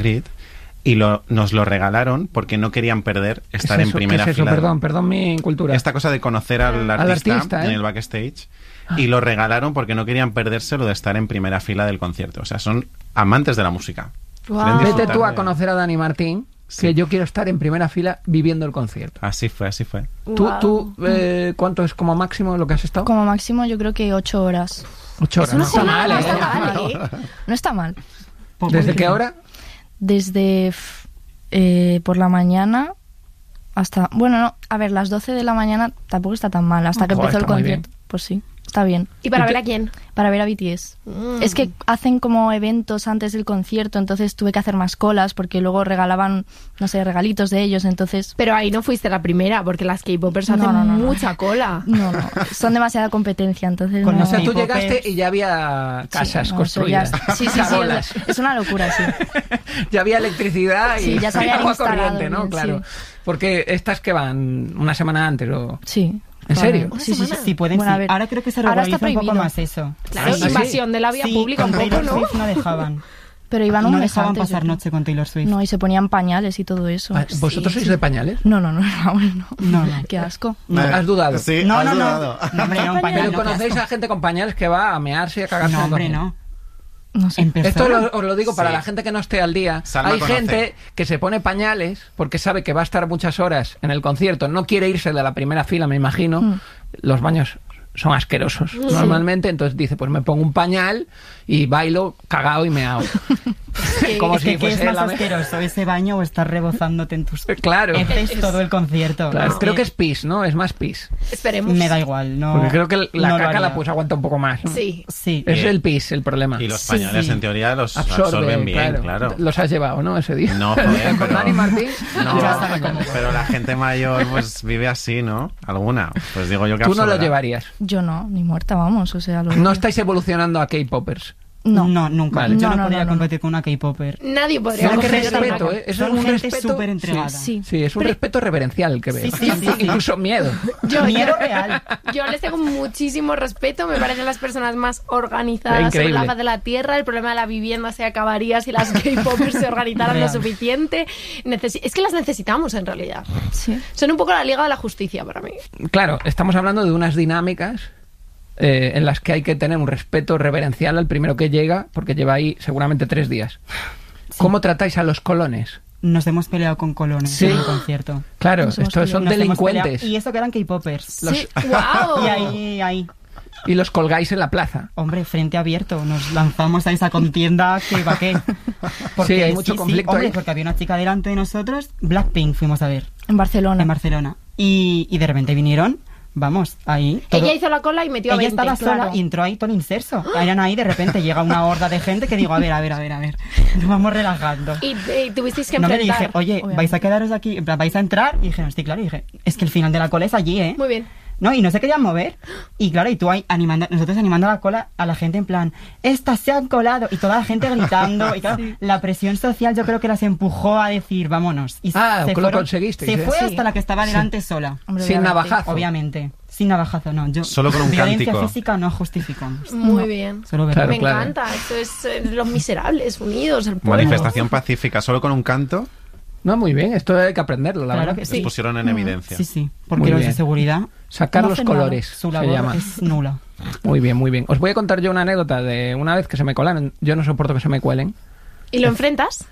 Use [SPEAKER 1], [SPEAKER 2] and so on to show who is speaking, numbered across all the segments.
[SPEAKER 1] Madrid, y nos lo regalaron porque no querían perder estar en primera fila.
[SPEAKER 2] Perdón mi incultura.
[SPEAKER 1] Esta cosa de conocer al artista en el backstage, y lo regalaron porque no querían perderse lo de estar en primera fila del concierto. O sea, son amantes de la música.
[SPEAKER 3] Wow.
[SPEAKER 2] Vete tú a conocer a Dani Martín, que yo quiero estar en primera fila viviendo el concierto.
[SPEAKER 1] Así fue.
[SPEAKER 3] Wow.
[SPEAKER 2] ¿Tú ¿cuánto es como máximo lo que has estado?
[SPEAKER 4] Como máximo yo creo que 8 horas.
[SPEAKER 2] 8 horas.
[SPEAKER 3] No está mal, ¿eh?
[SPEAKER 4] No está mal.
[SPEAKER 2] ¿Desde qué hora?
[SPEAKER 4] Desde por la mañana hasta... Bueno, no, a ver, las 12 de la mañana tampoco está tan mal. Hasta que empezó el concierto. Pues sí, está bien.
[SPEAKER 3] ¿Y para ver a quién?
[SPEAKER 4] Para ver a BTS. Es que hacen como eventos antes del concierto, entonces tuve que hacer más colas porque luego regalaban, no sé, regalitos de ellos, entonces...
[SPEAKER 3] Pero ahí no fuiste la primera, porque las K-popers hacen mucha cola.
[SPEAKER 4] No, son demasiada competencia, entonces
[SPEAKER 2] O sea, tú llegaste y ya había casas construidas.
[SPEAKER 4] Sí, es una locura, sí.
[SPEAKER 2] Ya había electricidad y
[SPEAKER 4] ya se habían
[SPEAKER 2] agua
[SPEAKER 4] instalado
[SPEAKER 2] corriente, ¿no?
[SPEAKER 4] bien,
[SPEAKER 2] Claro.
[SPEAKER 4] sí.
[SPEAKER 2] Porque estas que van una semana antes o...
[SPEAKER 4] Sí.
[SPEAKER 2] ¿En serio?
[SPEAKER 5] Sí, pueden.
[SPEAKER 4] Bueno,
[SPEAKER 5] Sí. Ahora creo que se regulariza un poco más eso.
[SPEAKER 3] Claro, invasión de la vía pública un
[SPEAKER 5] con
[SPEAKER 3] poco,
[SPEAKER 5] Taylor
[SPEAKER 3] ¿no?
[SPEAKER 5] Swift no dejaban.
[SPEAKER 4] Pero iban un
[SPEAKER 5] No
[SPEAKER 4] mes
[SPEAKER 5] dejaban
[SPEAKER 4] antes,
[SPEAKER 5] pasar noche con Taylor Swift.
[SPEAKER 4] No, y se ponían pañales y todo eso.
[SPEAKER 2] ¿Vosotros sois de pañales?
[SPEAKER 4] No, Raúl, no.
[SPEAKER 5] No.
[SPEAKER 4] Qué asco.
[SPEAKER 2] No. ¿Has dudado?
[SPEAKER 1] Sí,
[SPEAKER 5] No,
[SPEAKER 1] has
[SPEAKER 5] no.
[SPEAKER 1] dudado.
[SPEAKER 5] No, hombre, no, un pañal.
[SPEAKER 2] ¿Pero
[SPEAKER 5] no,
[SPEAKER 2] conocéis
[SPEAKER 5] qué
[SPEAKER 2] a gente con pañales que va a mearse y a cagarse?
[SPEAKER 5] No, hombre, no.
[SPEAKER 4] No sé.
[SPEAKER 2] Esto os lo digo para la gente que no esté al día.
[SPEAKER 1] Salma
[SPEAKER 2] Hay
[SPEAKER 1] conoce.
[SPEAKER 2] gente que se pone pañales porque sabe que va a estar muchas horas en el concierto, no quiere irse de la primera fila, me imagino. Los baños son asquerosos normalmente, entonces dice, pues me pongo un pañal y bailo cagao y meao. Como si
[SPEAKER 5] ¿Qué
[SPEAKER 2] fuese
[SPEAKER 5] es más
[SPEAKER 2] la
[SPEAKER 5] asqueroso, ese baño o estar rebozándote en tus
[SPEAKER 2] Claro.
[SPEAKER 5] heces todo el concierto?
[SPEAKER 2] Claro, creo que es pis, ¿no? Es más pis.
[SPEAKER 3] Esperemos.
[SPEAKER 5] Me da igual, no.
[SPEAKER 2] Porque creo que la
[SPEAKER 5] no lo
[SPEAKER 2] caca la
[SPEAKER 5] haría.
[SPEAKER 2] pues aguanta un poco más, ¿no?
[SPEAKER 3] Sí.
[SPEAKER 5] Sí.
[SPEAKER 2] Es el pis el problema.
[SPEAKER 1] Y los pañales, en teoría, los absorben bien, claro.
[SPEAKER 2] Los has llevado, ¿no? Ese día.
[SPEAKER 1] No, joder,
[SPEAKER 2] Con
[SPEAKER 1] pero...
[SPEAKER 2] Dani Martín.
[SPEAKER 1] No,
[SPEAKER 5] Ya sabe cómo.
[SPEAKER 1] pero la gente mayor pues vive así, ¿no? Alguna. Pues digo yo que
[SPEAKER 2] Tú no lo
[SPEAKER 1] absorberá.
[SPEAKER 2] llevarías.
[SPEAKER 4] Yo no, ni muerta, vamos, o sea...
[SPEAKER 2] No estáis evolucionando a K-popers.
[SPEAKER 4] No.
[SPEAKER 5] No, nunca.
[SPEAKER 2] Vale.
[SPEAKER 5] Yo
[SPEAKER 4] No,
[SPEAKER 5] no,
[SPEAKER 4] no,
[SPEAKER 5] podría
[SPEAKER 4] no.
[SPEAKER 5] competir con una K-popper.
[SPEAKER 3] Nadie podría
[SPEAKER 2] Son
[SPEAKER 3] competir con
[SPEAKER 2] respeto,
[SPEAKER 3] una-
[SPEAKER 2] ¿eh? Eso
[SPEAKER 5] Son
[SPEAKER 2] es un
[SPEAKER 5] gente
[SPEAKER 2] respeto
[SPEAKER 5] súper entregada.
[SPEAKER 4] Sí.
[SPEAKER 2] Sí, es un respeto reverencial el que veo.
[SPEAKER 5] Sí, sí.
[SPEAKER 2] Incluso miedo.
[SPEAKER 5] Miedo real.
[SPEAKER 3] Yo les tengo muchísimo respeto, me parecen las personas más organizadas sobre
[SPEAKER 2] Increíble.
[SPEAKER 3] la faz de la tierra. El problema de la vivienda se acabaría si las K-popers se organizaran lo
[SPEAKER 5] Real.
[SPEAKER 3] suficiente. Es que las necesitamos en realidad.
[SPEAKER 4] Sí.
[SPEAKER 3] Son un poco la Liga de la Justicia para mí.
[SPEAKER 2] Claro, estamos hablando de unas dinámicas en las que hay que tener un respeto reverencial al primero que llega, porque lleva ahí seguramente 3 días. ¿Cómo tratáis a los colones?
[SPEAKER 5] Nos hemos peleado con colones
[SPEAKER 2] Sí.
[SPEAKER 5] en el concierto.
[SPEAKER 2] Claro,
[SPEAKER 4] Nos hemos
[SPEAKER 2] estos son
[SPEAKER 5] Nos hemos
[SPEAKER 2] delincuentes.
[SPEAKER 5] peleado. Y eso que eran K-popers.
[SPEAKER 3] Sí. ¡Wow!
[SPEAKER 5] Y ahí.
[SPEAKER 2] Y los colgáis en la plaza.
[SPEAKER 5] Hombre, frente abierto, nos lanzamos a esa contienda que va qué.
[SPEAKER 2] Sí, hay mucho conflicto
[SPEAKER 5] hombre,
[SPEAKER 2] ahí.
[SPEAKER 5] porque había una chica delante de nosotros, Blackpink fuimos a ver,
[SPEAKER 4] En Barcelona.
[SPEAKER 5] en Barcelona. Y de repente vinieron, vamos, ahí. todo-
[SPEAKER 3] Ella hizo la cola y metió a
[SPEAKER 5] Ella
[SPEAKER 3] 20.
[SPEAKER 5] estaba sola y entró ahí todo el inserso. Eran ahí, de repente llega una horda de gente que digo, a ver. Nos vamos relajando.
[SPEAKER 3] Y tuvisteis que
[SPEAKER 5] No me
[SPEAKER 3] enfrentar.
[SPEAKER 5] dije, oye,
[SPEAKER 4] obviamente.
[SPEAKER 5] ¿vais a quedaros aquí? En plan, ¿vais a entrar? Y dijeron, sí, claro. Y dije, es que el final de la cola es allí, ¿eh?
[SPEAKER 3] Muy bien.
[SPEAKER 5] No, y no se querían mover. Y claro, y tú ahí nosotros animando la cola a la gente en plan, estas se han colado. Y toda la gente gritando. Y claro, la presión social yo creo que las empujó a decir, vámonos. Y
[SPEAKER 2] Lo conseguisteis,
[SPEAKER 5] Se
[SPEAKER 2] ¿eh?
[SPEAKER 5] fue
[SPEAKER 4] Sí.
[SPEAKER 5] hasta la que estaba delante sola.
[SPEAKER 4] Hombre,
[SPEAKER 2] Sin
[SPEAKER 4] obviamente.
[SPEAKER 2] navajazo.
[SPEAKER 5] Obviamente. Sin navajazo, no. Yo,
[SPEAKER 1] Solo con un
[SPEAKER 5] violencia
[SPEAKER 1] cántico.
[SPEAKER 5] física no justificamos.
[SPEAKER 3] Muy bien.
[SPEAKER 5] Solo
[SPEAKER 2] Claro,
[SPEAKER 3] Me
[SPEAKER 2] claro.
[SPEAKER 3] encanta. Esto es los miserables unidos, el pueblo.
[SPEAKER 1] Manifestación pacífica, solo con un canto,
[SPEAKER 2] No, muy bien, esto hay que aprenderlo, la
[SPEAKER 5] Claro
[SPEAKER 2] verdad.
[SPEAKER 5] que
[SPEAKER 1] los
[SPEAKER 5] sí.
[SPEAKER 1] pusieron en evidencia.
[SPEAKER 5] Sí, porque
[SPEAKER 2] Muy
[SPEAKER 5] los
[SPEAKER 2] bien.
[SPEAKER 5] de seguridad,
[SPEAKER 2] Sacar
[SPEAKER 4] No
[SPEAKER 2] los
[SPEAKER 4] hacen nada.
[SPEAKER 2] colores,
[SPEAKER 5] su
[SPEAKER 2] se
[SPEAKER 5] labor
[SPEAKER 2] llama.
[SPEAKER 5] es nula.
[SPEAKER 2] Muy bien, muy bien. Os voy a contar yo una anécdota de una vez que se me colaron. Yo no soporto que se me cuelen.
[SPEAKER 3] ¿Y lo enfrentas?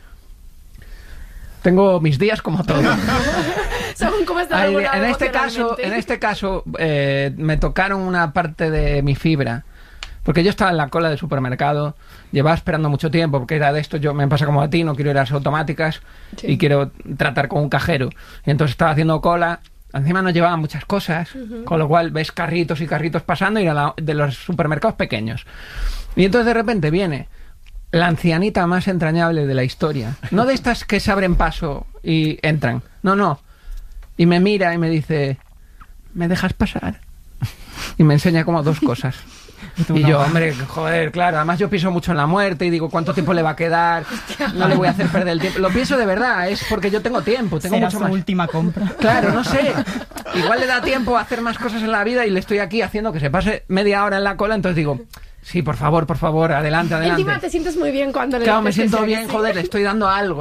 [SPEAKER 2] Tengo mis días como todo.
[SPEAKER 3] Según cómo está
[SPEAKER 2] Ay,
[SPEAKER 3] regulado
[SPEAKER 2] en este caso me tocaron una parte de mi fibra. Porque yo estaba en la cola del supermercado, llevaba esperando mucho tiempo, porque era de esto, yo me pasa como a ti, no quiero ir a las automáticas y quiero tratar con un cajero. Y entonces estaba haciendo cola, encima no llevaba muchas cosas, con lo cual ves carritos y carritos pasando y era de los supermercados pequeños. Y entonces de repente viene la ancianita más entrañable de la historia. No de estas que se abren paso y entran. No. Y me mira y me dice, ¿me dejas pasar? Y me enseña como 2 cosas. Y yo, hombre, joder, claro, además yo pienso mucho en la muerte y digo, ¿cuánto tiempo le va a quedar? No le voy a hacer perder el tiempo. Lo pienso de verdad, es porque yo tengo tiempo, tengo
[SPEAKER 5] Será
[SPEAKER 2] mucho
[SPEAKER 5] su
[SPEAKER 2] más.
[SPEAKER 5] última compra.
[SPEAKER 2] Claro, no sé. Igual le da tiempo a hacer más cosas en la vida y le estoy aquí haciendo que se pase media hora en la cola, entonces digo, sí, por favor, adelante.
[SPEAKER 3] Encima te sientes muy bien cuando le
[SPEAKER 2] Claro, me
[SPEAKER 3] dices
[SPEAKER 2] siento
[SPEAKER 3] eso,
[SPEAKER 2] bien,
[SPEAKER 3] sí.
[SPEAKER 2] joder, le estoy dando algo.